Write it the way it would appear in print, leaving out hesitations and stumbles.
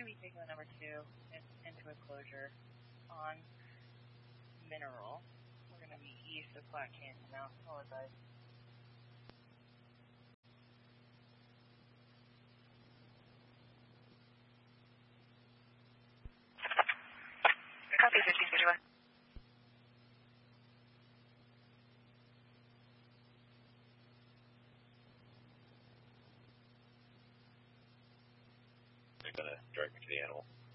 be taking the number 2 into enclosure on Mineral. We're going to be east of Flat Canyon now. Apologize. Copy 1531. They're going to direct me to the animal.